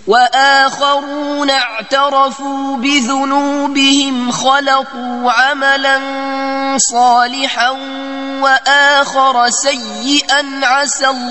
وآخرون اعترفوا بذنوبهم خلطوا عملا صالحا وآخر سيئا عسى